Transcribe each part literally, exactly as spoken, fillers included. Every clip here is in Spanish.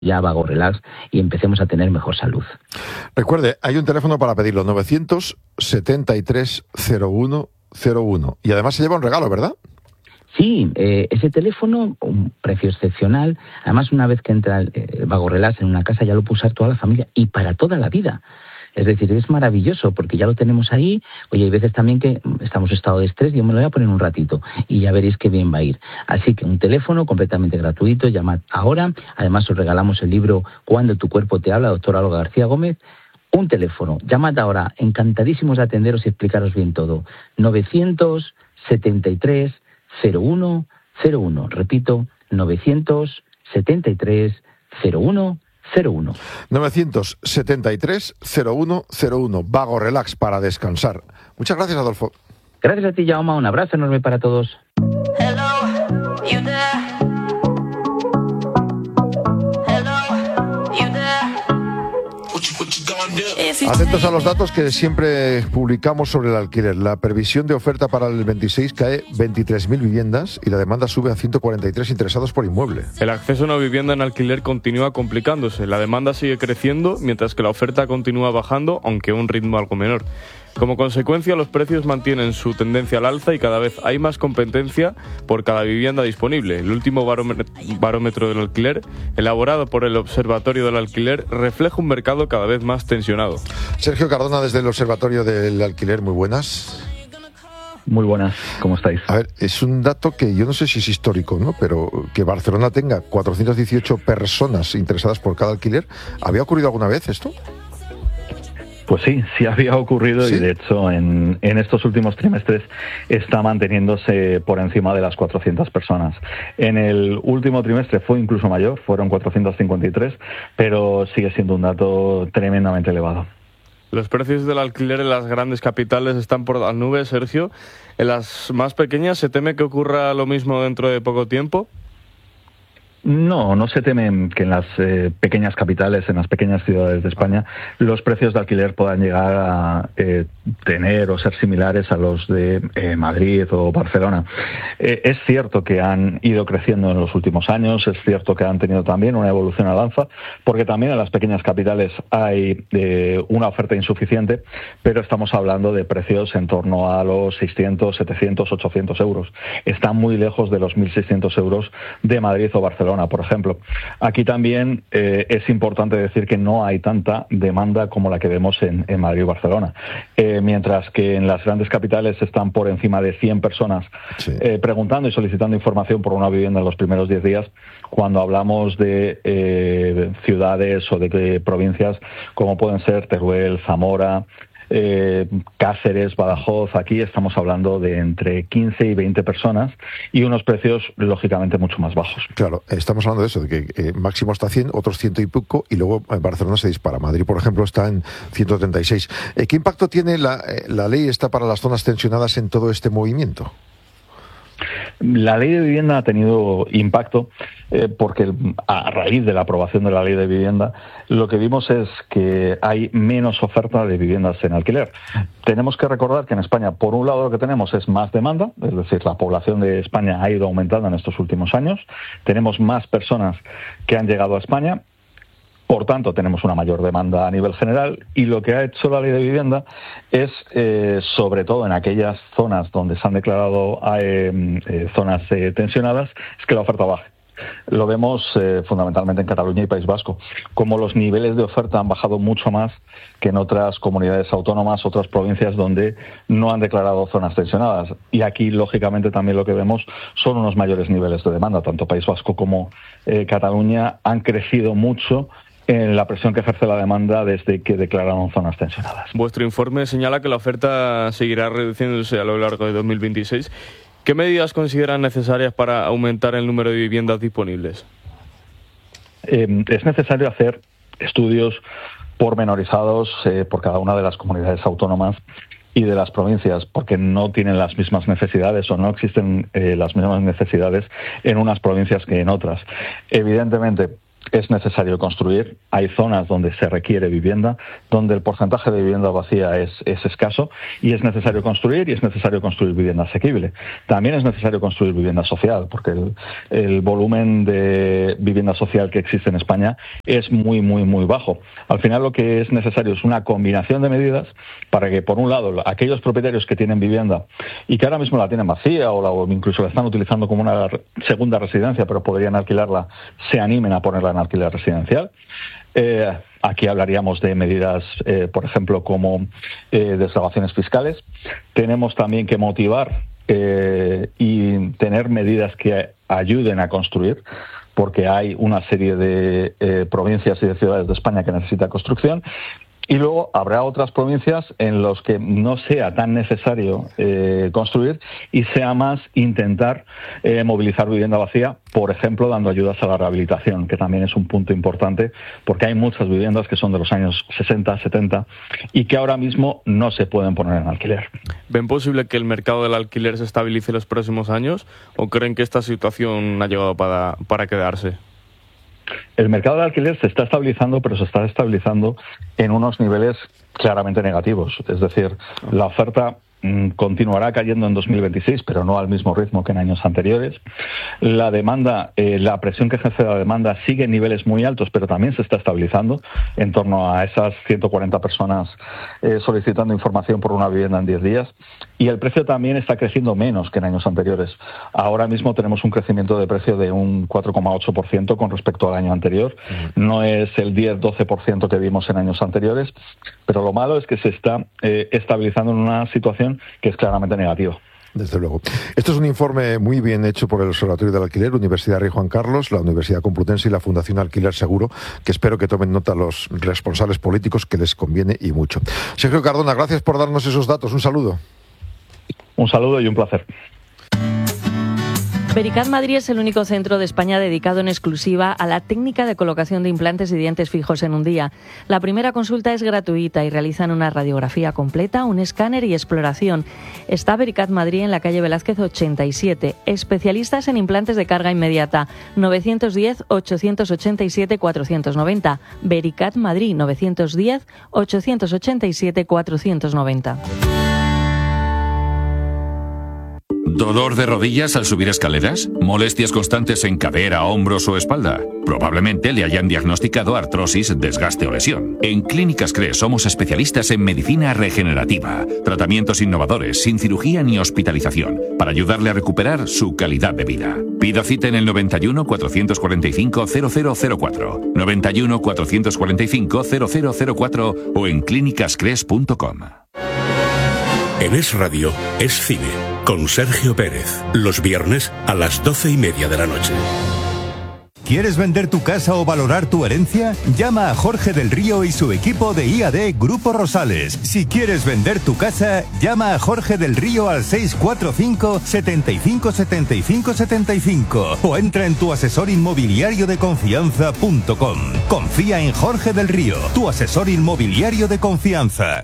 ya Vago Relax y empecemos a tener mejor salud. Recuerde, hay un teléfono para pedirlo, novecientos setenta y tres cero uno cero uno. Y además se lleva un regalo, ¿verdad? Sí, eh, ese teléfono, un precio excepcional. Además, una vez que entra el, el Vago Relax en una casa, ya lo puede usar toda la familia y para toda la vida. Es decir, es maravilloso porque ya lo tenemos ahí. Oye, hay veces también que estamos en estado de estrés y yo me lo voy a poner un ratito y ya veréis qué bien va a ir. Así que un teléfono completamente gratuito, llamad ahora. Además os regalamos el libro Cuando tu cuerpo te habla, doctora Olga García Gómez. Un teléfono, llamad ahora, encantadísimos de atenderos y explicaros bien todo. novecientos setenta y tres cero uno cero uno. Repito, novecientos setenta y tres cero uno cero uno. novecientos setenta y tres cero uno cero uno. Vago Relax para descansar. Muchas gracias, Adolfo. Gracias a ti, Jaume. Un abrazo enorme para todos. Hello, you there? Hello, you there? What you, what you gonna do? Atentos a los datos que siempre publicamos sobre el alquiler. La previsión de oferta para el veintiséis cae veintitrés mil viviendas y la demanda sube a ciento cuarenta y tres interesados por inmueble. El acceso a una vivienda en alquiler continúa complicándose. La demanda sigue creciendo, mientras que la oferta continúa bajando, aunque a un ritmo algo menor. Como consecuencia, los precios mantienen su tendencia al alza y cada vez hay más competencia por cada vivienda disponible. El último barómetro del alquiler, elaborado por el Observatorio del Alquiler, refleja un mercado cada vez más tensionado. Sergio Cardona, desde el Observatorio del Alquiler, muy buenas. Muy buenas, ¿cómo estáis? A ver, es un dato que yo no sé si es histórico, ¿no? Pero que Barcelona tenga cuatrocientas dieciocho personas interesadas por cada alquiler, ¿había ocurrido alguna vez esto? Pues sí, sí había ocurrido. ¿Sí? Y de hecho en, en estos últimos trimestres está manteniéndose por encima de las cuatrocientas personas. En el último trimestre fue incluso mayor, fueron cuatrocientas cincuenta y tres, pero sigue siendo un dato tremendamente elevado. Los precios del alquiler en las grandes capitales están por las nubes, Sergio. ¿En las más pequeñas se teme que ocurra lo mismo dentro de poco tiempo? No, no se teme que en las eh, pequeñas capitales, en las pequeñas ciudades de España, los precios de alquiler puedan llegar a eh, tener o ser similares a los de eh, Madrid o Barcelona. Eh, es cierto que han ido creciendo en los últimos años, es cierto que han tenido también una evolución al alza, porque también en las pequeñas capitales hay eh, una oferta insuficiente, pero estamos hablando de precios en torno a los seiscientos, setecientos, ochocientos euros. Están muy lejos de los mil seiscientos euros de Madrid o Barcelona, por ejemplo. Aquí también eh, es importante decir que no hay tanta demanda como la que vemos en, en Madrid y Barcelona. Eh, mientras que en las grandes capitales están por encima de cien personas sí. eh, preguntando y solicitando información por una vivienda en los primeros diez días, cuando hablamos de eh, ciudades o de, de provincias como pueden ser Teruel, Zamora, Eh, Cáceres, Badajoz, aquí estamos hablando de entre quince y veinte personas y unos precios lógicamente mucho más bajos. Claro, estamos hablando de eso, de que eh, máximo está cien, otros ciento y poco, y luego en Barcelona se dispara. Madrid, por ejemplo, está en ciento treinta y seis. Eh, ¿Qué impacto tiene la, eh, la ley esta para las zonas tensionadas en todo este movimiento? La ley de vivienda ha tenido impacto eh, porque a raíz de la aprobación de la ley de vivienda lo que vimos es que hay menos oferta de viviendas en alquiler. Tenemos que recordar que en España, por un lado, lo que tenemos es más demanda, es decir, la población de España ha ido aumentando en estos últimos años, tenemos más personas que han llegado a España. Por tanto, tenemos una mayor demanda a nivel general y lo que ha hecho la ley de vivienda es, eh, sobre todo en aquellas zonas donde se han declarado eh, eh, zonas eh, tensionadas, es que la oferta baje. Lo vemos eh, fundamentalmente en Cataluña y País Vasco, como los niveles de oferta han bajado mucho más que en otras comunidades autónomas, otras provincias donde no han declarado zonas tensionadas. Y aquí, lógicamente, también lo que vemos son unos mayores niveles de demanda. Tanto País Vasco como eh, Cataluña han crecido mucho en la presión que ejerce la demanda desde que declararon zonas tensionadas. Vuestro informe señala que la oferta seguirá reduciéndose a lo largo de dos mil veintiséis. ¿Qué medidas consideran necesarias para aumentar el número de viviendas disponibles? Eh, es necesario hacer estudios pormenorizados eh, por cada una de las comunidades autónomas y de las provincias, porque no tienen las mismas necesidades o no existen eh, las mismas necesidades en unas provincias que en otras. Evidentemente, es necesario construir. Hay zonas donde se requiere vivienda, donde el porcentaje de vivienda vacía es, es escaso, y es necesario construir, y es necesario construir vivienda asequible. También es necesario construir vivienda social, porque el, el volumen de vivienda social que existe en España es muy, muy, muy bajo. Al final lo que es necesario es una combinación de medidas para que, por un lado, aquellos propietarios que tienen vivienda y que ahora mismo la tienen vacía o, la, o incluso la están utilizando como una segunda residencia, pero podrían alquilarla, se animen a ponerla en alquiler residencial. Eh, aquí hablaríamos de medidas, eh, por ejemplo, como eh, desgravaciones fiscales. Tenemos también que motivar eh, y tener medidas que ayuden a construir, porque hay una serie de eh, provincias y de ciudades de España que necesitan construcción. Y luego habrá otras provincias en las que no sea tan necesario eh, construir y sea más intentar eh, movilizar vivienda vacía, por ejemplo, dando ayudas a la rehabilitación, que también es un punto importante, porque hay muchas viviendas que son de los años sesenta, setenta y que ahora mismo no se pueden poner en alquiler. ¿Ven posible que el mercado del alquiler se estabilice en los próximos años o creen que esta situación ha llegado para, para quedarse? El mercado de alquiler se está estabilizando, pero se está estabilizando en unos niveles claramente negativos. Es decir, la oferta continuará cayendo en dos mil veintiséis, pero no al mismo ritmo que en años anteriores. La demanda, eh, la presión que ejerce la demanda sigue en niveles muy altos, pero también se está estabilizando en torno a esas ciento cuarenta personas eh, solicitando información por una vivienda en diez días. Y el precio también está creciendo menos que en años anteriores. Ahora mismo tenemos un crecimiento de precio de un cuatro coma ocho por ciento con respecto al año anterior. No es el diez a doce por ciento que vimos en años anteriores, pero lo malo es que se está eh, estabilizando en una situación que es claramente negativa. Desde luego. Esto es un informe muy bien hecho por el Observatorio del Alquiler, Universidad Rey Juan Carlos, la Universidad Complutense y la Fundación Alquiler Seguro, que espero que tomen nota los responsables políticos, que les conviene y mucho. Sergio Cardona, gracias por darnos esos datos. Un saludo. Un saludo y un placer. Vericat Madrid es el único centro de España dedicado en exclusiva a la técnica de colocación de implantes y dientes fijos en un día. La primera consulta es gratuita y realizan una radiografía completa, un escáner y exploración. Está Vericat Madrid en la calle Velázquez ochenta y siete. Especialistas en implantes de carga inmediata. nueve uno cero, ocho ocho siete, cuatro nueve cero. Vericat Madrid nueve uno cero, ocho ocho siete, cuatro nueve cero. ¿Dolor de rodillas al subir escaleras? ¿Molestias constantes en cadera, hombros o espalda? Probablemente le hayan diagnosticado artrosis, desgaste o lesión. En Clínicas Cres somos especialistas en medicina regenerativa, tratamientos innovadores, sin cirugía ni hospitalización, para ayudarle a recuperar su calidad de vida. Pida cita en el noventa y uno, cuatrocientos cuarenta y cinco, cero cero cero cuatro, noventa y uno, cuatrocientos cuarenta y cinco, cero cero cero cuatro o en clínicas cres punto com. En Es Radio, Es Cine, con Sergio Pérez, los viernes a las doce y media de la noche. ¿Quieres vender tu casa o valorar tu herencia? Llama a Jorge del Río y su equipo de I A D Grupo Rosales. Si quieres vender tu casa, llama a Jorge del Río al seis cuatro cinco, siete cinco, siete cinco, siete cinco o entra en tu asesor inmobiliario de confianza punto com. Confía en Jorge del Río, tu asesor inmobiliario de confianza.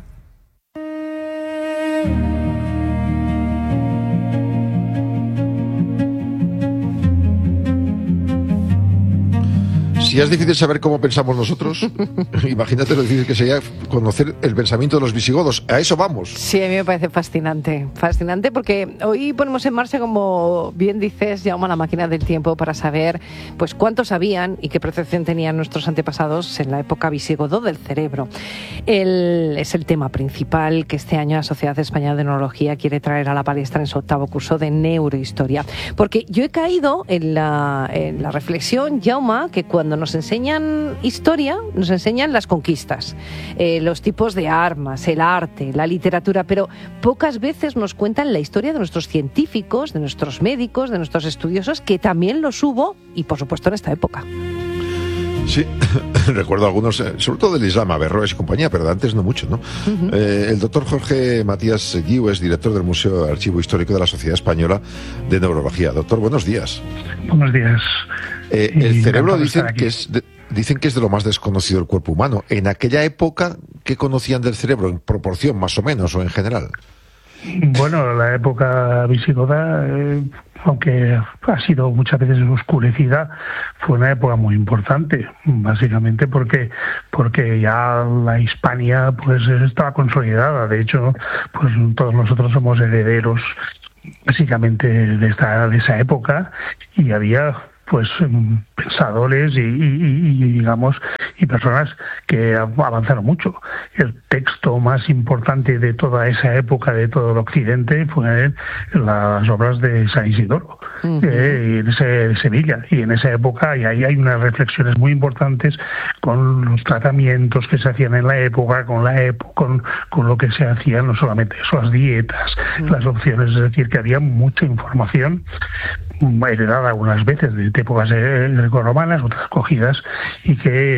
Si es difícil saber cómo pensamos nosotros, imagínate lo difícil que sería conocer el pensamiento de los visigodos. A eso vamos. Sí, a mí me parece fascinante. Fascinante porque hoy ponemos en marcha, como bien dices, Jaume, la máquina del tiempo para saber pues cuánto sabían y qué percepción tenían nuestros antepasados en la época visigodo del cerebro. El, es el tema principal que este año la Sociedad Española de Neurología quiere traer a la palestra en su octavo curso de neurohistoria. Porque yo he caído en la, en la reflexión, Jaume, que cuando nos enseñan historia, nos enseñan las conquistas, eh, los tipos de armas, el arte, la literatura, pero pocas veces nos cuentan la historia de nuestros científicos, de nuestros médicos, de nuestros estudiosos, que también los hubo, y por supuesto en esta época. Sí, recuerdo algunos, sobre todo del Islam, Averroes y compañía, pero de antes no mucho, ¿no? Uh-huh. Eh, el doctor Jorge Matías Guiu es director del Museo de Archivo Histórico de la Sociedad Española de Neurología. Doctor, buenos días. Buenos días. Eh, el cerebro dicen que es de, dicen que es de lo más desconocido del cuerpo humano. En aquella época, ¿qué conocían del cerebro en proporción, más o menos, o en general? Bueno, la época visigoda, eh, aunque ha sido muchas veces oscurecida, fue una época muy importante, básicamente porque porque ya la Hispania pues estaba consolidada. De hecho, pues todos nosotros somos herederos básicamente de esta de esa época, y había pues pensadores y, y, y digamos y personas que avanzaron mucho. El texto más importante de toda esa época, de todo el occidente, fue las obras de San Isidoro, uh-huh. eh, en ese, Sevilla, y en esa época y ahí hay unas reflexiones muy importantes con los tratamientos que se hacían en la época, con la época, con, con lo que se hacía, no solamente eso, las dietas, uh-huh. las opciones, es decir, que había mucha información heredada algunas veces de épocas grecorromanas, otras cogidas, y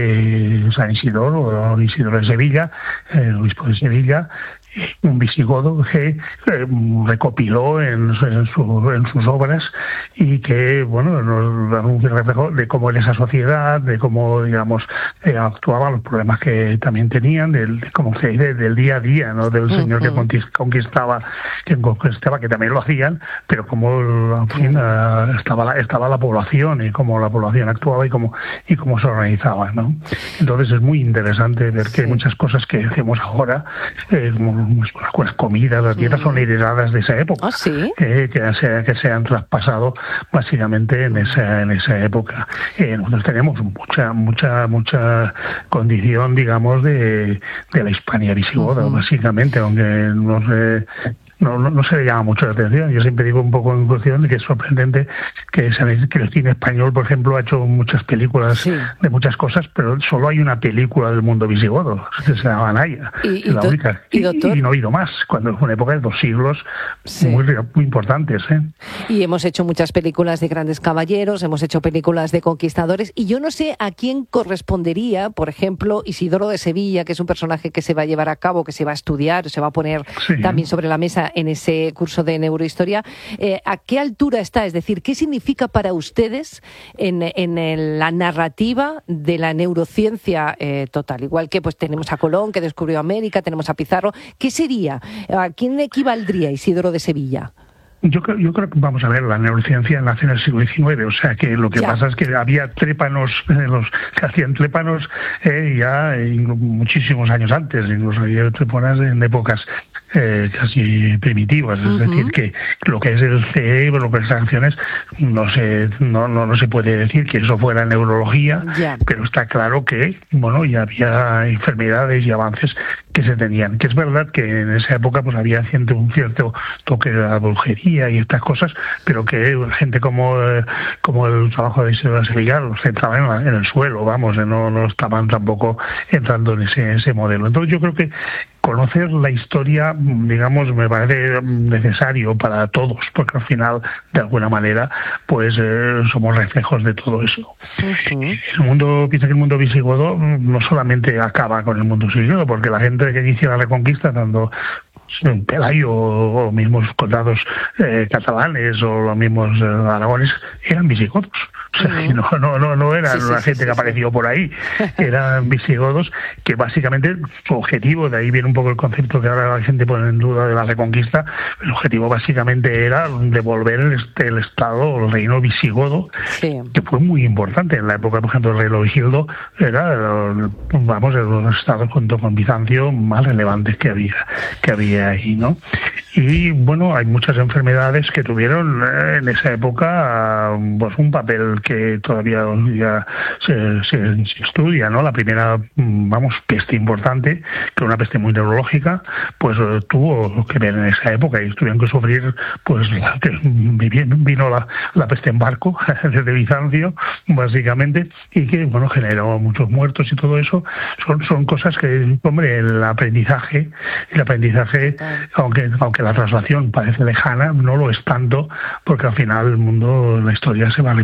que San Isidoro, o Isidoro de Sevilla, el obispo de Sevilla, un visigodo que eh, recopiló en, en, su, en sus obras, y que, bueno, nos da un reflejo de cómo era esa sociedad, de cómo, digamos, eh, actuaban, los problemas que también tenían, del, de cómo se dice, del día a día, ¿no? Del uh-huh. señor que conquistaba, que conquistaba, que también lo hacían, pero cómo, en fin, uh, estaba, la, estaba la población, y cómo la población actuaba, y cómo, y cómo se organizaba, ¿no? Entonces es muy interesante ver que hay muchas cosas que hacemos ahora, eh, como las comidas, las dietas, sí. son heredadas de esa época, ¿Ah, sí? eh, que, se, que se han traspasado básicamente en esa en esa época. Eh, nosotros tenemos mucha mucha mucha condición, digamos, de, de la Hispania visigoda, uh-huh. básicamente, aunque no sé. No, no, no se le llama mucho la atención. Yo siempre digo un poco en cuestión de que es sorprendente que, que el cine español, por ejemplo, ha hecho muchas películas sí. de muchas cosas, pero solo hay una película del mundo visigodo, que se llama Naya, y, y, la do, única. Y, doctor, y no he oído más, cuando es una época de dos siglos sí. muy, muy importantes. ¿eh? Y hemos hecho muchas películas de grandes caballeros, hemos hecho películas de conquistadores, y yo no sé a quién correspondería, por ejemplo, Isidoro de Sevilla, que es un personaje que se va a llevar a cabo, que se va a estudiar, se va a poner sí. también sobre la mesa en ese curso de neurohistoria. Eh, ¿A qué altura está? Es decir, ¿qué significa para ustedes en, en el, la narrativa de la neurociencia eh, total? Igual que pues tenemos a Colón, que descubrió América, tenemos a Pizarro. ¿Qué sería? ¿A quién equivaldría Isidoro de Sevilla? Yo creo, yo creo que, vamos a ver, la neurociencia nace en el siglo diecinueve, o sea que lo que ya. pasa es que había trépanos, eh, los que hacían trépanos eh, ya eh, muchísimos años antes, incluso había trépanos en épocas eh, casi primitivas, es uh-huh. decir, que lo que es el cerebro, lo que es las acciones, no se, no, no, no se puede decir que eso fuera neurología, ya. pero está claro que, bueno, ya había enfermedades y avances que se tenían, que es verdad que en esa época pues había cierto, un cierto toque de la brujería y estas cosas, pero que gente como eh, como el trabajo de Isidoro de Sevilla los centraba en, la, en el suelo, vamos, no, no estaban tampoco entrando en ese, ese modelo. Entonces yo creo que conocer la historia, digamos, me parece necesario para todos, porque al final, de alguna manera, pues eh, somos reflejos de todo eso. Uh-huh. El mundo, piensa que el mundo visigodo no solamente acaba con el mundo visigodo, porque la gente que inicia la Reconquista, tanto Pelayo o los mismos condados eh, catalanes o los mismos eh, aragones, eran visigodos. O sea, uh-huh. no, no, no, no eran sí, sí, una gente sí, que sí, apareció sí. por ahí, eran visigodos que básicamente su objetivo, de ahí viene un poco el concepto que ahora la gente pone en duda de la Reconquista, el objetivo básicamente era devolver el, el estado, el reino visigodo, sí. que fue muy importante en la época, por ejemplo, el rey Leovigildo era, vamos, de los estados junto con Bizancio más relevantes que había, que había ahí, ¿no? Y bueno, hay muchas enfermedades que tuvieron eh, en esa época pues un papel que todavía ya se, se, se estudia, ¿no? La primera, vamos, peste importante, que era una peste muy neurológica, pues eh, tuvo que ver en esa época y tuvieron que sufrir, pues la, que vino la, la peste en barco desde Bizancio, básicamente, y que, bueno, generó muchos muertos y todo eso. Son, son cosas que, hombre, el aprendizaje, el aprendizaje, aunque, aunque la traslación parece lejana, no lo es tanto, porque al final el mundo, la historia se va repitiendo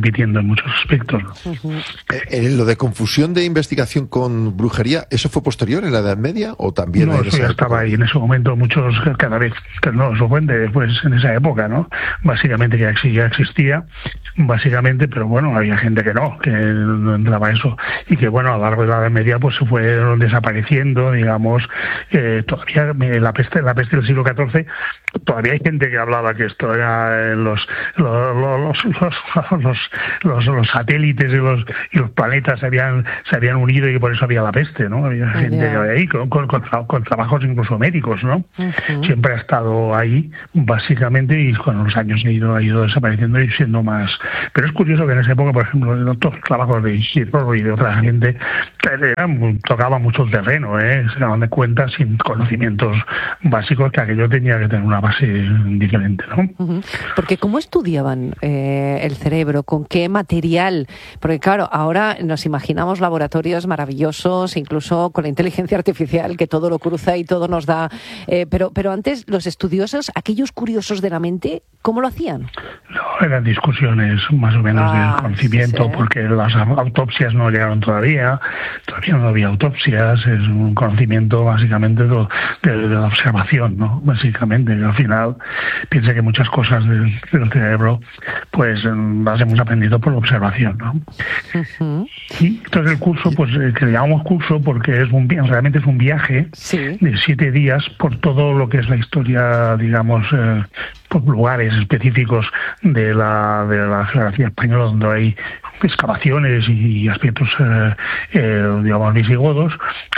en muchos aspectos, ¿no? Uh-huh. Eh, ¿Lo de confusión de investigación con brujería, eso fue posterior en la Edad Media o también? No, eso ya estaba ahí en ese momento, muchos, cada vez, no, eso fue después en esa época, ¿no? Básicamente ya existía, básicamente, pero bueno, había gente que no, que no entraba eso, y que bueno, a lo largo de la Edad Media pues se fueron desapareciendo, digamos, eh, todavía la peste, la peste del siglo catorce, todavía hay gente que hablaba que esto era eh, los, los, los, los, los, los, los satélites y los, y los planetas se habían, se habían unido y que por eso había la peste, ¿no? Había Yeah. gente que había ahí con, con, con, con trabajos incluso médicos, ¿no? Uh-huh. Siempre ha estado ahí, básicamente, y con los años ha ido, ha ido desapareciendo y siendo más. Pero es curioso que en esa época, por ejemplo, en otros trabajos de Isidro y de otra gente, eran, tocaba mucho el terreno, ¿eh? Se daban de cuenta sin conocimientos básicos que aquello tenía que tener una base diferente, ¿no? Uh-huh. Porque ¿cómo estudiaban eh, el cerebro? ¿Con qué material? Porque claro, ahora nos imaginamos laboratorios maravillosos, incluso con la inteligencia artificial que todo lo cruza y todo nos da. Eh, pero, pero antes los estudiosos, aquellos curiosos de la mente, ¿cómo lo hacían? No, eran discusiones más o menos ah, del conocimiento, sí. porque las autopsias no llegaron todavía, todavía no había autopsias, es un conocimiento básicamente de, de, de la observación, ¿no? Básicamente, y al final piensa que muchas cosas del, del cerebro, pues las hemos aprendido por la observación, ¿no? Uh-huh. Y entonces el curso, pues eh, que le llamamos curso porque es un realmente es un viaje sí. de siete días por todo lo que es la historia, digamos, eh, por lugares específicos de la de la geografía española donde hay excavaciones y aspectos eh, eh, digamos visigodos,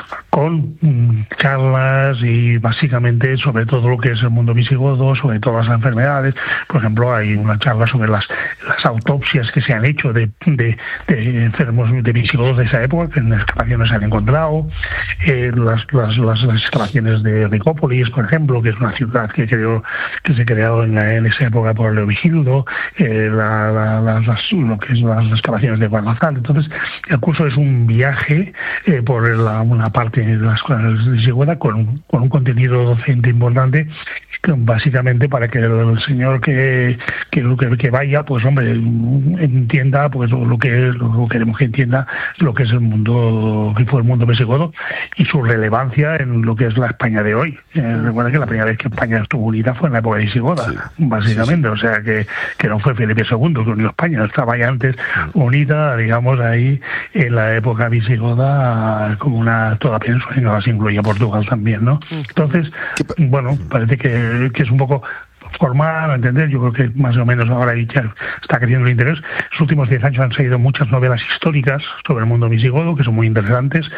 con mm, charlas y básicamente sobre todo lo que es el mundo visigodo, sobre todas las enfermedades. Por ejemplo, hay una charla sobre las las autopsias que se han hecho de, de, de enfermos de visigodos de esa época, que en excavaciones se han encontrado, eh, las, las, las, las excavaciones de Ricópolis, por ejemplo, que es una ciudad que creó, que se creó en, la, en esa época por Leovigildo, eh, la, la, la, las, lo que es las excavaciones de Guadalajara. Entonces, el curso es un viaje eh, por la, una parte de las cosas de visigoda con un, con un contenido docente importante, básicamente para que el señor que que, que, que vaya, pues hombre, entienda pues lo que es, lo que queremos que entienda lo que es el mundo, que fue el mundo visigodo y su relevancia en lo que es la España de hoy. Eh, recuerda que la primera vez que España estuvo unida fue en la época visigoda, sí, básicamente, sí, sí. O sea que, que no fue Felipe segundo que unió España, estaba ya antes unida, digamos, ahí en la época visigoda como una toda península, y no se incluía Portugal también, ¿no? Entonces, bueno, parece que, que es un poco formar, entender, yo creo que más o menos ahora ya está creciendo el interés. Los últimos diez años han salido muchas novelas históricas sobre el mundo visigodo, que son muy interesantes,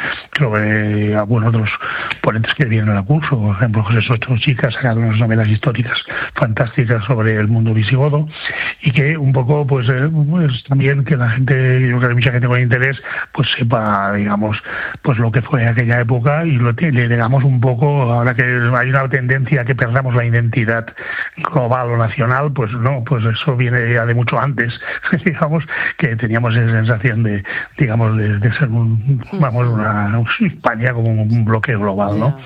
sobre algunos de los ponentes que vienen al curso, por ejemplo, José Soto Chica ha sacado unas novelas históricas fantásticas sobre el mundo visigodo, y que un poco, pues, eh, pues también que la gente, yo creo que hay mucha gente con interés, pues sepa, digamos, pues lo que fue aquella época, y lo, le digamos un poco, ahora que hay una tendencia a que perdamos la identidad global o nacional, pues no, pues eso viene ya de mucho antes, digamos, que teníamos esa sensación de, digamos, de, de ser un, vamos, una, una España como un bloque global, ¿no?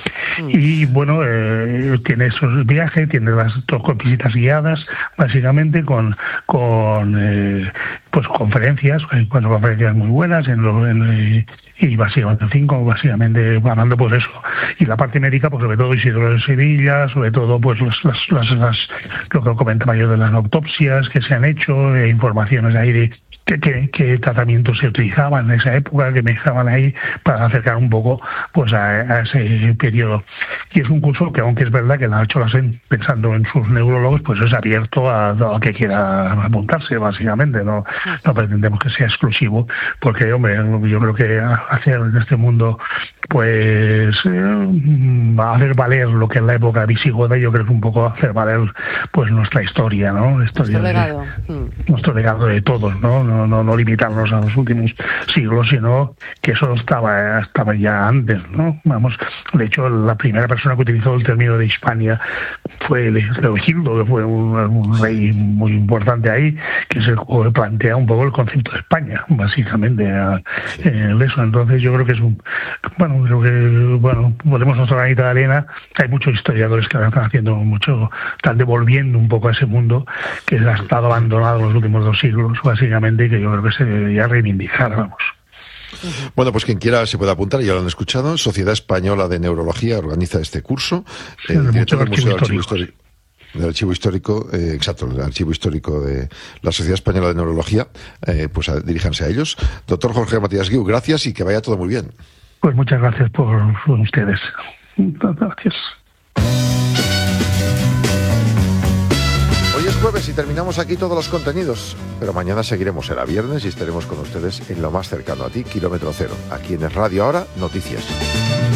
Y bueno, eh, tiene esos viajes, tiene las dos visitas guiadas, básicamente con, con eh, pues conferencias, hay cuatro conferencias muy buenas en, lo, en y básicamente cinco, básicamente hablando pues eso, y la parte médica, pues sobre todo Isidro de Sevilla, sobre todo pues las, las, las, las lo que comentaba yo de las autopsias que se han hecho, eh, informaciones ahí de qué, qué, qué tratamientos se utilizaban en esa época, que me dejaban ahí para acercar un poco pues a, a ese periodo. Y es un curso que, aunque es verdad que la ha hecho la S E N pensando en sus neurólogos, pues es abierto a, a que quiera apuntarse, básicamente, no, no pretendemos que sea exclusivo, porque hombre, yo creo que hacer en este mundo pues eh, hacer valer lo que es la época visigoda, yo creo que un poco hacer valer pues nuestra historia, ¿no? La historia nuestro legado. De, mm. nuestro legado de todos, ¿no? No, no, no limitarnos a los últimos siglos, sino que eso estaba, estaba ya antes, ¿no? Vamos, de hecho, la primera persona que utilizó el término de Hispania fue Leovigildo, que fue un, un rey muy importante ahí, que se plantea plantea un poco el concepto de España, básicamente, a, eh, eso. Entonces yo creo que es un, bueno, creo que, bueno, ponemos nuestra granita de arena. Hay muchos historiadores que están haciendo mucho, están devolviendo un poco a ese mundo que ha estado abandonado los últimos dos siglos, básicamente, y que yo creo que se debería reivindicar, vamos. Bueno, pues quien quiera se puede apuntar, ya lo han escuchado. Sociedad Española de Neurología organiza este curso. Sí, el director del Museo Museo del Archivo Histórico, del Archivo Histórico eh, exacto, el Archivo Histórico de la Sociedad Española de Neurología, eh, pues a, diríjanse a ellos. Doctor Jorge Matías Guiu, gracias y que vaya todo muy bien. Pues muchas gracias por, por ustedes. Gracias. Hoy es jueves y terminamos aquí todos los contenidos, pero mañana seguiremos, será viernes y estaremos con ustedes en lo más cercano a ti, Kilómetro Cero. Aquí en el Radio Ahora, noticias.